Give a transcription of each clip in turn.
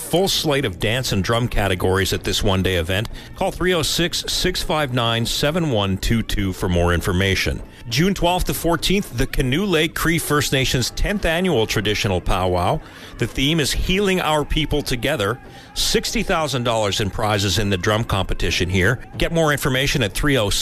full slate of dance and drum categories at this one-day event. Call 306-659-7122 for more information. June 12th to 14th, the Canoe Lake Cree First Nations 10th Annual Traditional Powwow. The theme is Healing Our People Together. $60,000 in prizes in the drum competition here. Get more information at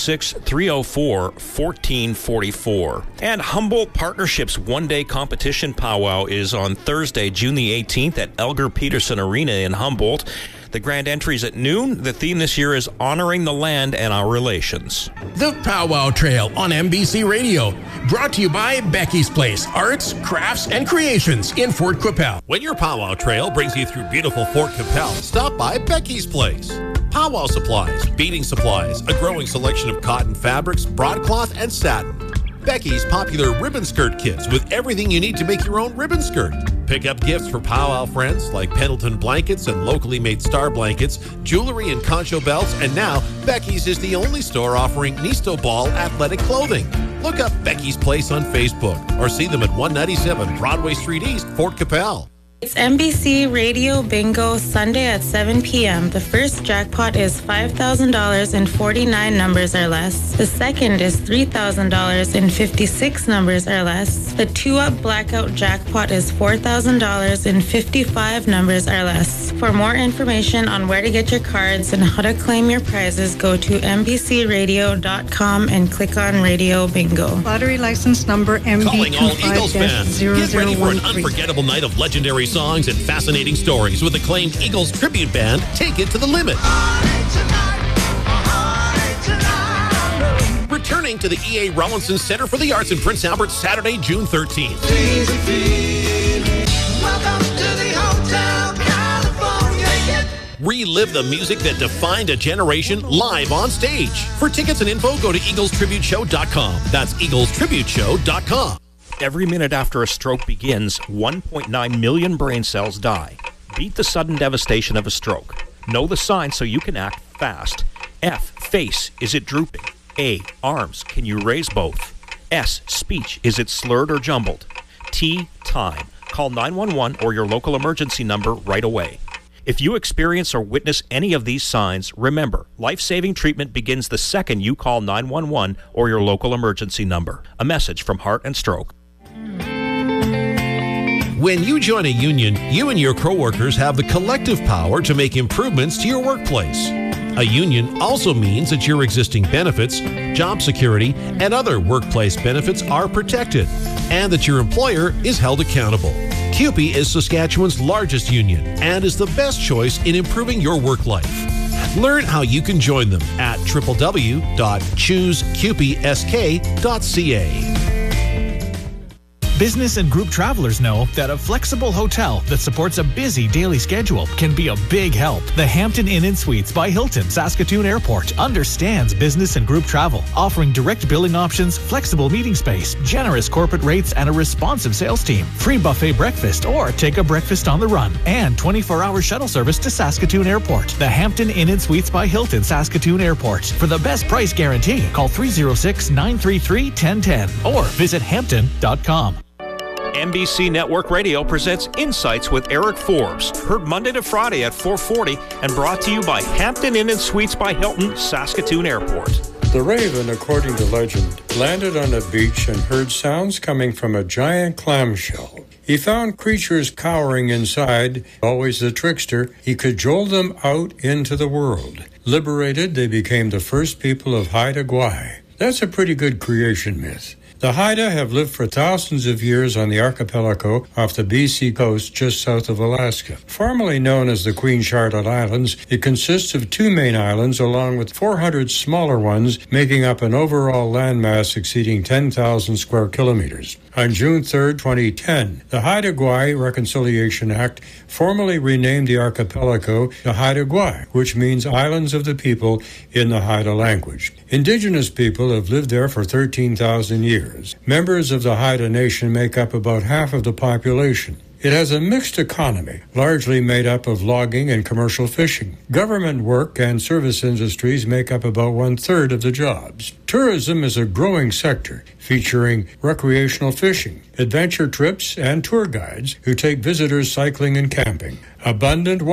306-304-1444. And Humboldt Partnership's one-day competition powwow is on Thursday, June the 18th at Elgar Peterson Arena in Humboldt. The grand entry is at noon. The theme this year is Honoring the Land and Our Relations. The Powwow Trail on MBC Radio. Brought to you by Becky's Place, Arts, Crafts, and Creations in Fort Qu'Appelle. When your Powwow Trail brings you through beautiful Fort Qu'Appelle, stop by Becky's Place. Powwow supplies, beading supplies, a growing selection of cotton fabrics, broadcloth, and satin. Becky's popular ribbon skirt kits with everything you need to make your own ribbon skirt. Pick up gifts for powwow friends like Pendleton blankets and locally made star blankets, jewelry and concho belts, and now Becky's is the only store offering Nisto Ball athletic clothing. Look up Becky's Place on Facebook or see them at 197 Broadway Street East, Fort Qu'Appelle. It's NBC Radio Bingo Sunday at 7 p.m. The first jackpot is $5,000 and 49 numbers or less. The second is $3,000 and 56 numbers or less. The two-up blackout jackpot is $4,000 and 55 numbers or less. For more information on where to get your cards and how to claim your prizes, go to NBCRadio.com and click on Radio Bingo. Lottery license number Calling all Eagles fans. Get ready for an 0013. unforgettable night of legendary songs and fascinating stories with acclaimed Eagles tribute band Take It to the Limit. Returning to the E.A. Rawlinson Center for the Arts in Prince Albert Saturday, June 13th. Relive the music that defined a generation live on stage. For tickets and info, go to eaglestributeshow.com. That's eaglestributeshow.com. Every minute after a stroke begins, 1.9 million brain cells die. Beat the sudden devastation of a stroke. Know the signs so you can act fast. F, face, is it drooping? A, arms, can you raise both? S, speech, is it slurred or jumbled? T, time. Call 911 or your local emergency number right away. If you experience or witness any of these signs, remember, life-saving treatment begins the second you call 911 or your local emergency number. A message from Heart and Stroke. When you join a union, you and your coworkers have the collective power to make improvements to your workplace. A union also means that your existing benefits, job security, and other workplace benefits are protected, and that your employer is held accountable. CUPE is Saskatchewan's largest union and is the best choice in improving your work life. Learn how you can join them at www.choosecupesk.ca. Business and group travelers know that a flexible hotel that supports a busy daily schedule can be a big help. The Hampton Inn and Suites by Hilton, Saskatoon Airport understands business and group travel, offering direct billing options, flexible meeting space, generous corporate rates, and a responsive sales team. Free buffet breakfast or take a breakfast on the run, and 24-hour shuttle service to Saskatoon Airport. The Hampton Inn and Suites by Hilton, Saskatoon Airport. For the best price guarantee, call 306-933-1010 or visit hampton.com. NBC Network Radio presents Insights with Eric Forbes, heard Monday to Friday at 4:40 and brought to you by Hampton Inn and Suites by Hilton, Saskatoon Airport. The Raven, according to legend, landed on a beach and heard sounds coming from a giant clamshell. He found creatures cowering inside. Always the trickster, he cajoled them out into the world. Liberated, they became the first people of Haida Gwaii. That's a pretty good creation myth. The Haida have lived for thousands of years on the archipelago off the BC coast just south of Alaska. Formerly known as the Queen Charlotte Islands, it consists of two main islands along with 400 smaller ones, making up an overall landmass exceeding 10,000 square kilometers. On June 3, 2010, the Haida Gwaii Reconciliation Act formally renamed the archipelago the Haida Gwaii, which means Islands of the People in the Haida language. Indigenous people have lived there for 13,000 years. Members of the Haida Nation make up about half of the population. It has a mixed economy, largely made up of logging and commercial fishing. Government work and service industries make up about one-third of the jobs. Tourism is a growing sector, featuring recreational fishing, adventure trips, and tour guides who take visitors cycling and camping. Abundant